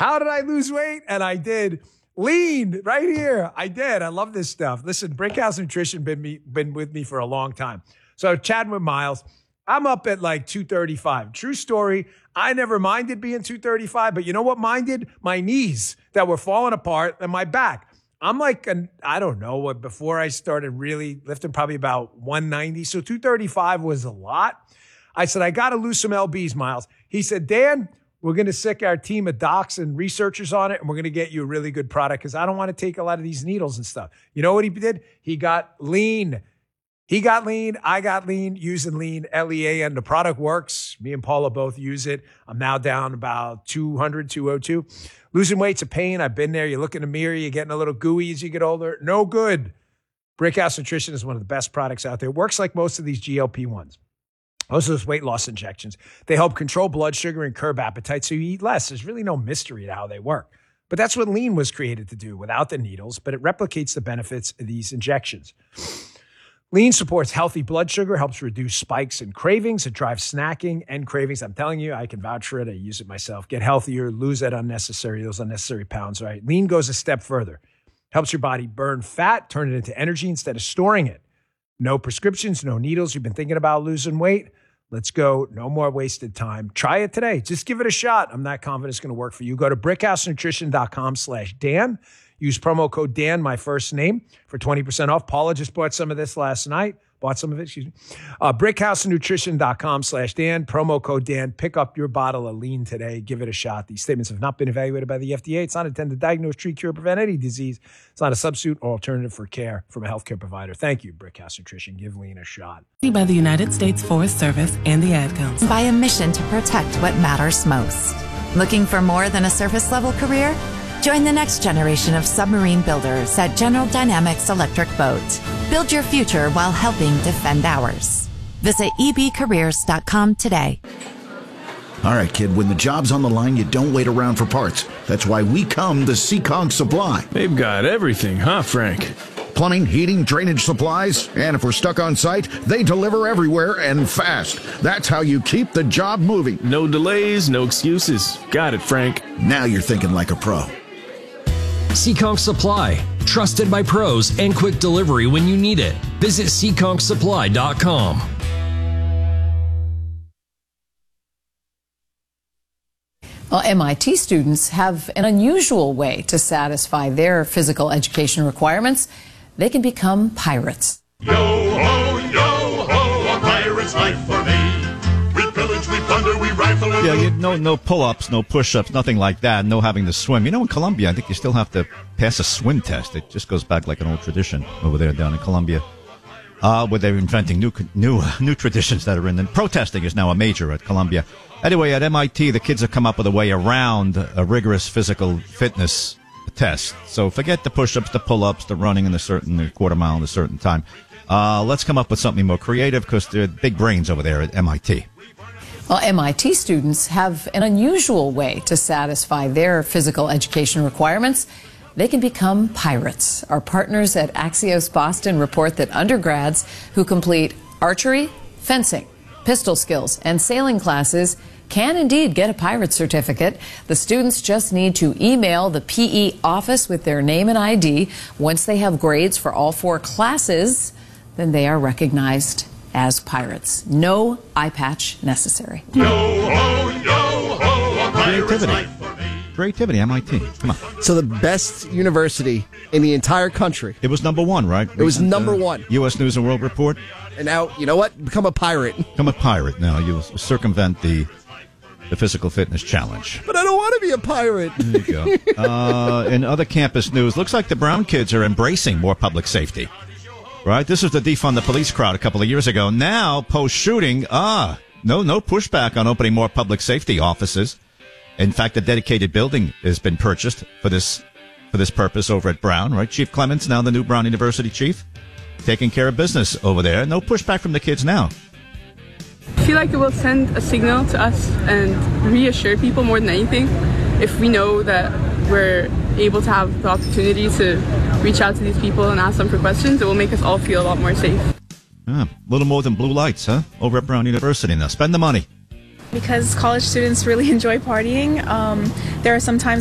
How did I lose weight? And I did. Lean right here. I did. I love this stuff. Listen, Brickhouse Nutrition been with me for a long time. So chatting with Miles, I'm up at like 235. True story. I never minded being 235, but you know what minded? My knees that were falling apart and my back. I'm like, I don't know, before I started really lifting, probably about 190. So 235 was a lot. I said, I got to lose some LBs, Miles. He said, Dan, we're going to sick our team of docs and researchers on it, and we're going to get you a really good product because I don't want to take a lot of these needles and stuff. You know what he did? He got lean. He got lean. I got lean using lean, LEAN. The product works. Me and Paula both use it. I'm now down about 200, 202. Losing weight's a pain. I've been there. You look in the mirror, you're getting a little gooey as you get older. No good. Brickhouse Nutrition is one of the best products out there. It works like most of these GLP-1s. Most of those weight loss injections. They help control blood sugar and curb appetite so you eat less. There's really no mystery to how they work. But that's what lean was created to do without the needles, but it replicates the benefits of these injections. Lean supports healthy blood sugar, helps reduce spikes and cravings. It drives snacking and cravings. I'm telling you, I can vouch for it. I use it myself. Get healthier, lose those unnecessary pounds, right? Lean goes a step further. Helps your body burn fat, turn it into energy instead of storing it. No prescriptions, no needles. You've been thinking about losing weight? Let's go. No more wasted time. Try it today. Just give it a shot. I'm not confident it's going to work for you. Go to brickhousenutrition.com/Dan. Use promo code Dan, my first name, for 20% off. Paula just bought some of this last night. Brickhousenutrition.com/Dan. Promo code Dan. Pick up your bottle of lean today. Give it a shot. These statements have not been evaluated by the FDA. It's not intended to diagnose, treat, cure, prevent any disease. It's not a substitute or alternative for care from a healthcare provider. Thank you, Brickhouse Nutrition. Give lean a shot. By the United States Forest Service and the Ad Council. By a mission to protect what matters most. Looking for more than a surface-level career? Join the next generation of submarine builders at General Dynamics Electric Boat. Build your future while helping defend ours. Visit ebcareers.com today. All right, kid, when the job's on the line, you don't wait around for parts. That's why we come to Seekonk Supply. They've got everything, huh, Frank? Plumbing, heating, drainage supplies, and if we're stuck on site, they deliver everywhere and fast. That's how you keep the job moving. No delays, no excuses. Got it, Frank. Now you're thinking like a pro. Seekonk Supply, trusted by pros and quick delivery when you need it. Visit SeekonkSupply.com. Well, MIT students have an unusual way to satisfy their physical education requirements. They can become pirates. Yo ho, a pirate's life for me. We pillage, we plunder, we rifle. Yeah, no pull-ups, no push-ups, nothing like that. No having to swim. You know, in Colombia, I think you still have to pass a swim test. It just goes back like an old tradition over there down in Colombia, where they're inventing new traditions that are in. And protesting is now a major at Columbia. Anyway, at MIT, the kids have come up with a way around a rigorous physical fitness test. So forget the push-ups, the pull-ups, the running in the quarter mile in a certain time. Let's come up with something more creative because they're big brains over there at MIT. Well, MIT students have an unusual way to satisfy their physical education requirements. They can become pirates. Our partners at Axios Boston report that undergrads who complete archery, fencing, pistol skills, and sailing classes can indeed get a pirate certificate. The students just need to email the PE office with their name and ID. Once they have grades for all 4 classes, then they are recognized as pirates. No eye patch necessary. Yo ho, a pirate's life for me. Creativity, MIT. Come on. So the best university in the entire country. It was number 1, right? It was number 1. U.S. News and World Report. And now, you know what? Become a pirate. Become a pirate now. You circumvent the physical fitness challenge. But I don't want to be a pirate. There you go. In other campus news, looks like the Brown kids are embracing more public safety. Right? This was the defund the police crowd a couple of years ago. Now, post-shooting, no pushback on opening more public safety offices. In fact, a dedicated building has been purchased for this purpose over at Brown, right? Chief Clements, now the new Brown University chief, taking care of business over there. No pushback from the kids now. I feel like it will send a signal to us and reassure people more than anything if we know that we're able to have the opportunity to reach out to these people and ask them for questions. It will make us all feel a lot more safe. A little more than blue lights, huh? Over at Brown University now. Spend the money. Because college students really enjoy partying. There are some times